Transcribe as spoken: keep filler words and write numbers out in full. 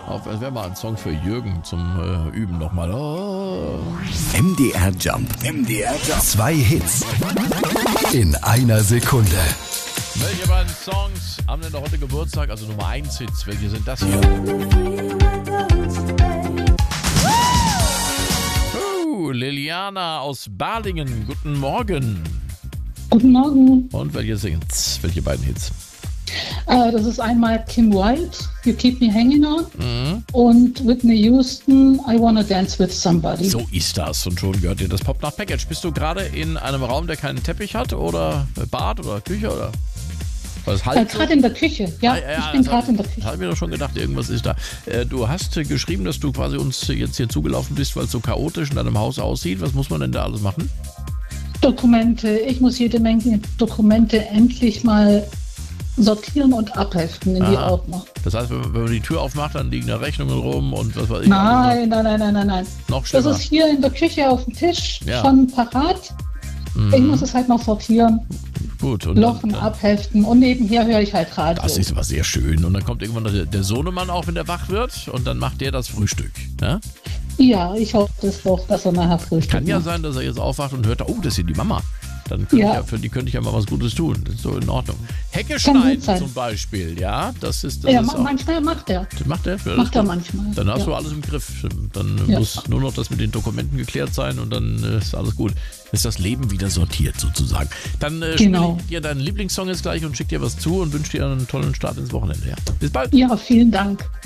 Auf, das wäre mal ein Song für Jürgen zum äh, Üben nochmal. Oh. M D R Jump. M D R Jump. Zwei Hits in einer Sekunde. Welche beiden Songs haben denn heute Geburtstag? Also Nummer eins Hits. Welche sind das hier? Uh, Liliana aus Balingen. Guten Morgen. Guten Morgen. Und welche sind's? Welche beiden Hits? Äh, das ist einmal Kim Wilde, You Keep Me Hanging On, Mhm. und Whitney Houston, I Wanna Dance With Somebody. So ist das. Und schon gehört dir das Pop-Nach-Package. Bist du gerade in einem Raum, der keinen Teppich hat? Oder Bad oder Küche? Oder? Was Äh, halt gerade in der Küche. Ja, Ah, ja, ich bin das gerade hab- in der Das Küche. habe ich mir doch schon gedacht, irgendwas ist da. Äh, Du hast äh, geschrieben, dass du quasi uns jetzt hier zugelaufen bist, weil es so chaotisch in deinem Haus aussieht. Was muss man denn da alles machen? Dokumente. Ich muss jede Menge Dokumente endlich mal sortieren und abheften in die Ah. Ordner. Das heißt, wenn man wenn man die Tür aufmacht, dann liegen da Rechnungen rum und was weiß ich. Nein, nein, nein, nein, nein, nein. Noch Das schlimmer. ist hier in der Küche auf dem Tisch Ja. schon parat. Mhm. Ich muss es halt noch sortieren, Gut. Und lochen, dann, abheften und nebenher höre ich halt Radio. das ist aber sehr schön. Und dann kommt irgendwann der, der Sohnemann auch, wenn der wach wird, und dann macht der das Frühstück. Ja? Ja, ich hoffe das doch, dass er nachher Frühstück Kann ja macht. sein, dass er jetzt aufwacht und hört, oh, das ist hier die Mama. Dann könnte Ja. ich ja, für die könnte ich ja mal was Gutes tun. Das ist so in Ordnung. Hecke Kann gut schneiden sein. zum Beispiel, ja. Das ist, das Ja, ist ma- auch, manchmal macht er. das macht er. Ja, das Macht ist er gut. manchmal. Dann hast ja. du alles im Griff. Dann Ja. muss nur noch das mit den Dokumenten geklärt sein und dann äh, ist alles gut. Ist das Leben wieder sortiert sozusagen. Dann äh, Genau. spiele ich dir deinen Lieblingssong jetzt gleich und schick dir was zu und wünsche dir einen tollen Start ins Wochenende. Ja. Bis bald. Ja, vielen Dank.